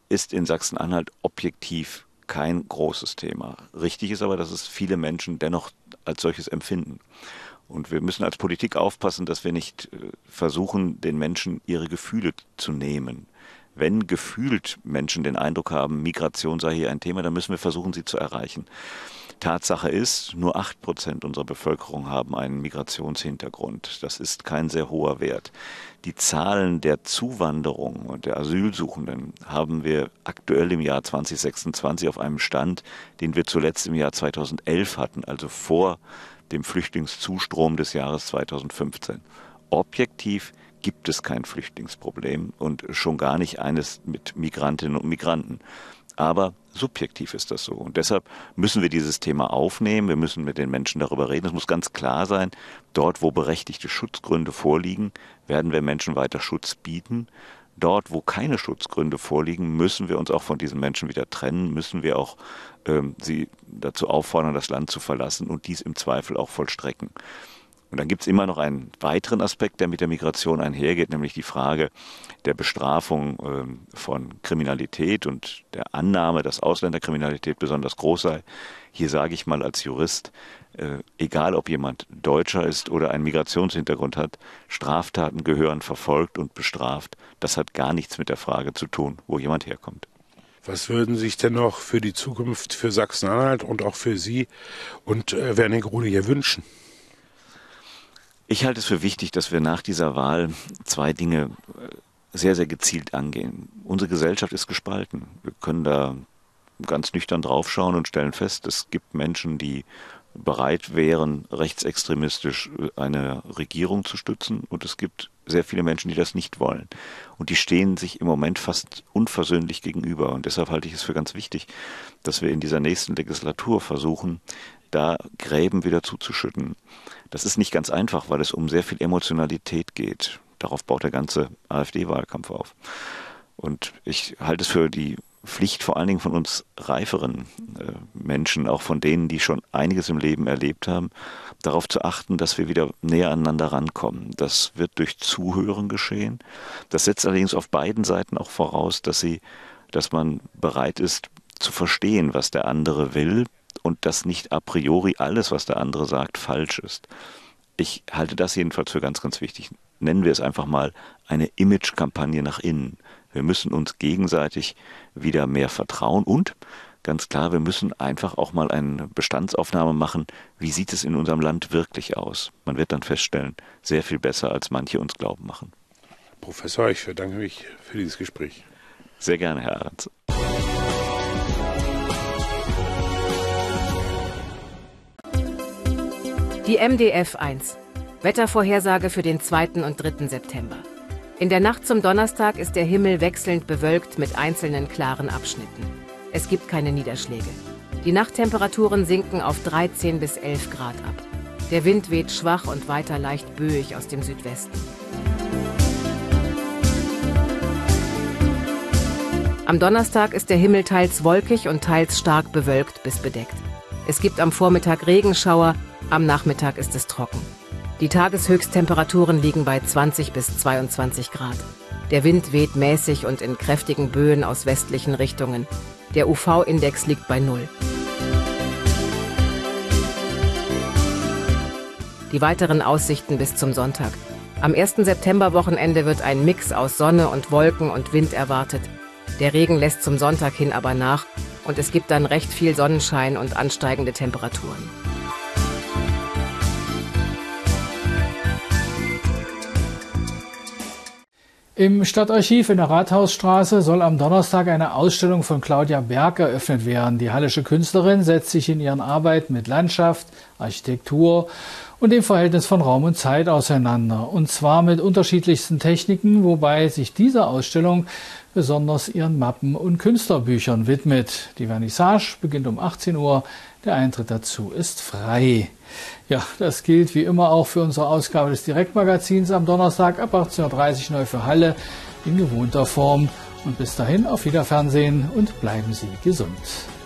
ist in Sachsen-Anhalt objektiv kein großes Thema. Richtig ist aber, dass es viele Menschen dennoch als solches empfinden. Und wir müssen als Politik aufpassen, dass wir nicht versuchen, den Menschen ihre Gefühle zu nehmen. Wenn gefühlt Menschen den Eindruck haben, Migration sei hier ein Thema, dann müssen wir versuchen, sie zu erreichen. Tatsache ist, nur 8% unserer Bevölkerung haben einen Migrationshintergrund. Das ist kein sehr hoher Wert. Die Zahlen der Zuwanderung und der Asylsuchenden haben wir aktuell im Jahr 2026 auf einem Stand, den wir zuletzt im Jahr 2011 hatten, also vor dem Flüchtlingszustrom des Jahres 2015. Objektiv gibt es kein Flüchtlingsproblem und schon gar nicht eines mit Migrantinnen und Migranten. Aber subjektiv ist das so. Und deshalb müssen wir dieses Thema aufnehmen. Wir müssen mit den Menschen darüber reden. Es muss ganz klar sein, dort, wo berechtigte Schutzgründe vorliegen, werden wir Menschen weiter Schutz bieten. Dort, wo keine Schutzgründe vorliegen, müssen wir uns auch von diesen Menschen wieder trennen, müssen wir auch sie dazu auffordern, das Land zu verlassen und dies im Zweifel auch vollstrecken. Und dann gibt es immer noch einen weiteren Aspekt, der mit der Migration einhergeht, nämlich die Frage der Bestrafung von Kriminalität und der Annahme, dass Ausländerkriminalität besonders groß sei. Hier sage ich mal als Jurist, egal ob jemand Deutscher ist oder einen Migrationshintergrund hat, Straftaten gehören verfolgt und bestraft. Das hat gar nichts mit der Frage zu tun, wo jemand herkommt. Was würden Sie sich denn noch für die Zukunft für Sachsen-Anhalt und auch für Sie und Wernigerode hier wünschen? Ich halte es für wichtig, dass wir nach dieser Wahl zwei Dinge sehr, sehr gezielt angehen. Unsere Gesellschaft ist gespalten. Wir können da ganz nüchtern draufschauen und stellen fest, es gibt Menschen, die bereit wären, rechtsextremistisch eine Regierung zu stützen, und es gibt sehr viele Menschen, die das nicht wollen. Und die stehen sich im Moment fast unversöhnlich gegenüber. Und deshalb halte ich es für ganz wichtig, dass wir in dieser nächsten Legislatur versuchen, da Gräben wieder zuzuschütten. Das ist nicht ganz einfach, weil es um sehr viel Emotionalität geht. Darauf baut der ganze AfD-Wahlkampf auf. Und ich halte es für die Pflicht vor allen Dingen von uns reiferen Menschen, auch von denen, die schon einiges im Leben erlebt haben, darauf zu achten, dass wir wieder näher aneinander rankommen. Das wird durch Zuhören geschehen. Das setzt allerdings auf beiden Seiten auch voraus, dass man bereit ist zu verstehen, was der andere will, und dass nicht a priori alles, was der andere sagt, falsch ist. Ich halte das jedenfalls für ganz, ganz wichtig. Nennen wir es einfach mal eine Image-Kampagne nach innen. Wir müssen uns gegenseitig wieder mehr vertrauen und ganz klar, wir müssen einfach auch mal eine Bestandsaufnahme machen, wie sieht es in unserem Land wirklich aus. Man wird dann feststellen, sehr viel besser, als manche uns glauben machen. Professor, ich bedanke mich für dieses Gespräch. Sehr gerne, Herr Ahrens. Die MDF 1. Wettervorhersage für den 2. und 3. September. In der Nacht zum Donnerstag ist der Himmel wechselnd bewölkt mit einzelnen klaren Abschnitten. Es gibt keine Niederschläge. Die Nachttemperaturen sinken auf 13 bis 11 Grad ab. Der Wind weht schwach und weiter leicht böig aus dem Südwesten. Am Donnerstag ist der Himmel teils wolkig und teils stark bewölkt bis bedeckt. Es gibt am Vormittag Regenschauer, am Nachmittag ist es trocken. Die Tageshöchsttemperaturen liegen bei 20 bis 22 Grad. Der Wind weht mäßig und in kräftigen Böen aus westlichen Richtungen. Der UV-Index liegt bei 0. Die weiteren Aussichten bis zum Sonntag. Am 1. Septemberwochenende wird ein Mix aus Sonne und Wolken und Wind erwartet. Der Regen lässt zum Sonntag hin aber nach und es gibt dann recht viel Sonnenschein und ansteigende Temperaturen. Im Stadtarchiv in der Rathausstraße soll am Donnerstag eine Ausstellung von Claudia Berg eröffnet werden. Die hallische Künstlerin setzt sich in ihren Arbeiten mit Landschaft, Architektur und dem Verhältnis von Raum und Zeit auseinander. Und zwar mit unterschiedlichsten Techniken, wobei sich diese Ausstellung besonders ihren Mappen und Künstlerbüchern widmet. Die Vernissage beginnt um 18 Uhr. Der Eintritt dazu ist frei. Ja, das gilt wie immer auch für unsere Ausgabe des Direktmagazins am Donnerstag ab 18:30 Uhr neu für Halle in gewohnter Form. Und bis dahin auf Wiederfernsehen und bleiben Sie gesund.